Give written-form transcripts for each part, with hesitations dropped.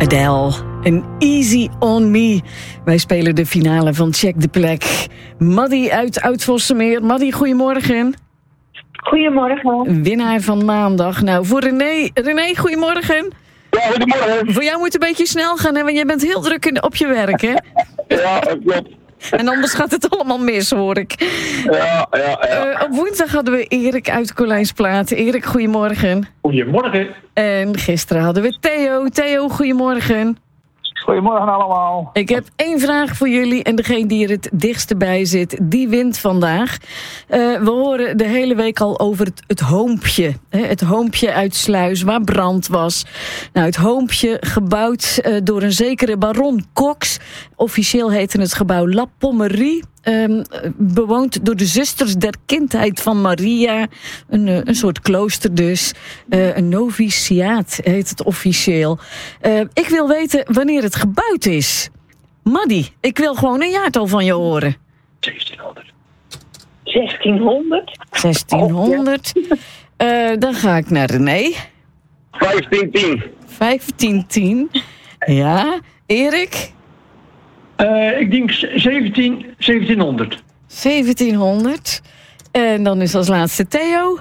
Adele en Easy on Me. Wij spelen de finale van Check de Plek. Maddy uit Oud-Vossemeer. Maddy, goedemorgen. Goedemorgen. Winnaar van maandag. Nou, voor René. René, goedemorgen. Ja, goedemorgen. Voor jou moet het een beetje snel gaan, hè? Want jij bent heel druk op je werk, hè? Ja, dat klopt. En anders gaat het allemaal mis, hoor ik. Ja. Op woensdag hadden we Erik uit Colijnsplaat. Erik, goedemorgen. Goedemorgen. En gisteren hadden we Theo. Theo, goedemorgen. Goedemorgen allemaal. Ik heb 1 vraag voor jullie en degene die er het dichtst bij zit, die wint vandaag. We horen de hele week al over het Hoompje. Het Hoompje uit Sluis, waar brand was. Nou, het Hoompje, gebouwd door een zekere baron Cox. Officieel heette het gebouw La Pommerie. Bewoond door de Zusters der Kindheid van Maria. Een soort klooster dus. Een noviciaat heet het officieel. Ik wil weten wanneer het gebouwd is. Maddy, ik wil gewoon een jaartal van je horen. 1600. 1600? 1600. Dan ga ik naar René. 1510. 1510. Ja, Erik? Ik denk 1700. 1700. En dan is als laatste Theo.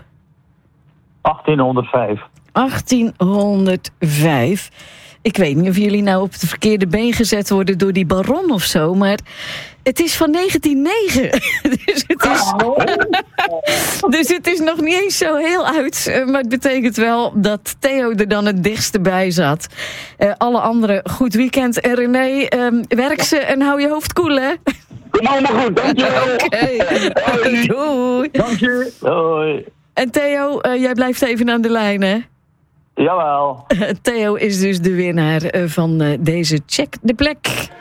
1805. 1805. Ik weet niet of jullie nou op het verkeerde been gezet worden door die baron of zo, maar het is van 1909. Dus het is nog niet eens zo heel oud. Maar het betekent wel dat Theo er dan het dichtste bij zat. Alle anderen, goed weekend. En René, werk ze en hou je hoofd koel, hè? Kom allemaal goed, dankjewel. Oké. Doei. Dank je. Hoi. En Theo, jij blijft even aan de lijn, hè? Jawel. Theo is dus de winnaar van deze Check de Plek.